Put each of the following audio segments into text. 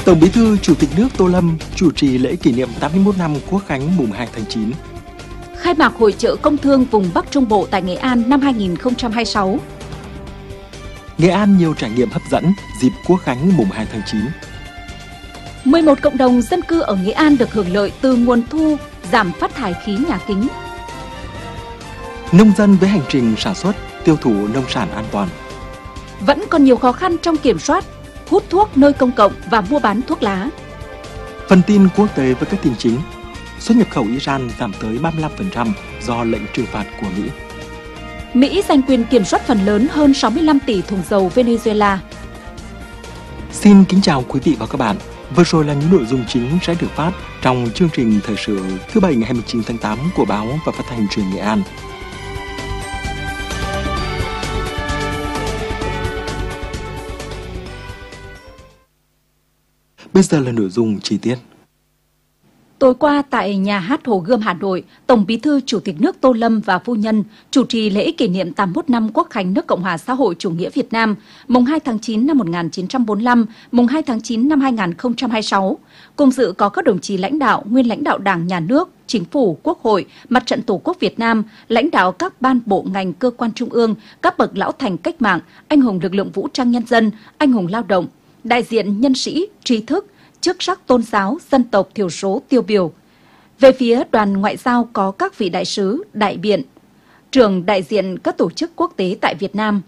Tổng Bí thư Chủ tịch nước Tô Lâm chủ trì lễ kỷ niệm 81 năm Quốc khánh mùng 2 tháng 9. Khai mạc Hội chợ Công thương vùng Bắc Trung Bộ tại Nghệ An năm 2026. Nghệ An nhiều trải nghiệm hấp dẫn dịp Quốc khánh mùng 2 tháng 9. 11 cộng đồng dân cư ở Nghệ An được hưởng lợi từ nguồn thu giảm phát thải khí nhà kính. Nông dân với hành trình sản xuất, tiêu thụ nông sản an toàn. Vẫn còn nhiều khó khăn trong kiểm soát, hút thuốc nơi công cộng và mua bán thuốc lá. Phần tin quốc tế với các tin chính. Xuất nhập khẩu Iran giảm tới 35% do lệnh trừng phạt của Mỹ. Mỹ giành quyền kiểm soát phần lớn hơn 65 tỷ thùng dầu Venezuela. Xin kính chào quý vị và các bạn. Vừa rồi là những nội dung chính sẽ được phát trong chương trình thời sự thứ Bảy ngày 29 tháng 8 của báo và phát thanh truyền Nghệ An. Bây giờ là nội dung chi tiết. Tối qua tại Nhà hát Hồ Gươm Hà Nội, Tổng Bí thư Chủ tịch nước Tô Lâm và phu nhân chủ trì lễ kỷ niệm 81 năm Quốc khánh nước Cộng hòa xã hội chủ nghĩa Việt Nam, mùng 2 tháng 9 năm 1945, mùng 2 tháng 9 năm 2026. Cùng dự có các đồng chí lãnh đạo, nguyên lãnh đạo Đảng, Nhà nước, Chính phủ, Quốc hội, Mặt trận Tổ quốc Việt Nam, lãnh đạo các ban bộ ngành cơ quan trung ương, các bậc lão thành cách mạng, anh hùng lực lượng vũ trang nhân dân, anh hùng lao động, đại diện nhân sĩ, trí thức, chức sắc tôn giáo, dân tộc thiểu số tiêu biểu. Về phía đoàn ngoại giao có các vị đại sứ, đại biện, trưởng đại diện các tổ chức quốc tế tại Việt Nam.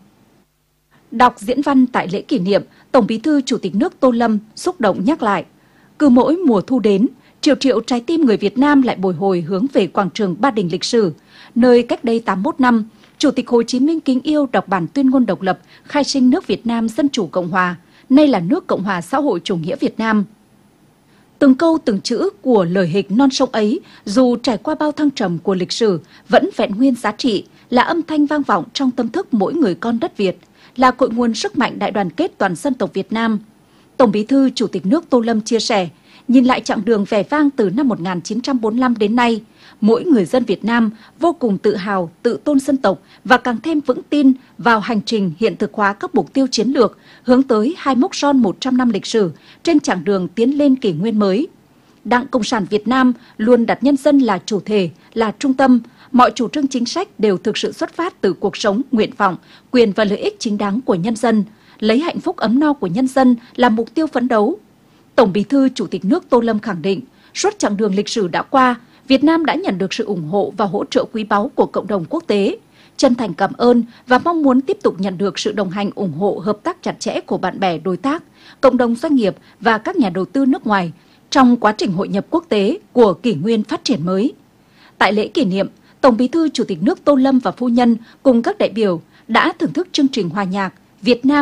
Đọc diễn văn tại lễ kỷ niệm, Tổng Bí thư Chủ tịch nước Tô Lâm xúc động nhắc lại, cứ mỗi mùa thu đến, triệu triệu trái tim người Việt Nam lại bồi hồi hướng về quảng trường Ba Đình lịch sử, nơi cách đây 81 năm, Chủ tịch Hồ Chí Minh kính yêu đọc bản tuyên ngôn độc lập, khai sinh nước Việt Nam Dân chủ Cộng hòa, nay là nước Cộng hòa xã hội chủ nghĩa Việt Nam. Từng câu từng chữ của lời hịch non sông ấy, dù trải qua bao thăng trầm của lịch sử, vẫn vẹn nguyên giá trị, là âm thanh vang vọng trong tâm thức mỗi người con đất Việt, là cội nguồn sức mạnh đại đoàn kết toàn dân tộc Việt Nam. Tổng Bí thư Chủ tịch nước Tô Lâm chia sẻ, nhìn lại chặng đường vẻ vang từ năm 1945 đến nay, mỗi người dân Việt Nam vô cùng tự hào, tự tôn dân tộc và càng thêm vững tin vào hành trình hiện thực hóa các mục tiêu chiến lược hướng tới hai mốc son 100 năm lịch sử trên chặng đường tiến lên kỷ nguyên mới. Đảng Cộng sản Việt Nam luôn đặt nhân dân là chủ thể, là trung tâm, mọi chủ trương chính sách đều thực sự xuất phát từ cuộc sống, nguyện vọng, quyền và lợi ích chính đáng của nhân dân, lấy hạnh phúc ấm no của nhân dân là mục tiêu phấn đấu. Tổng Bí thư Chủ tịch nước Tô Lâm khẳng định, suốt chặng đường lịch sử đã qua, Việt Nam đã nhận được sự ủng hộ và hỗ trợ quý báu của cộng đồng quốc tế. Chân thành cảm ơn và mong muốn tiếp tục nhận được sự đồng hành ủng hộ hợp tác chặt chẽ của bạn bè đối tác, cộng đồng doanh nghiệp và các nhà đầu tư nước ngoài trong quá trình hội nhập quốc tế của kỷ nguyên phát triển mới. Tại lễ kỷ niệm, Tổng Bí thư Chủ tịch nước Tô Lâm và phu nhân cùng các đại biểu đã thưởng thức chương trình hòa nhạc Việt Nam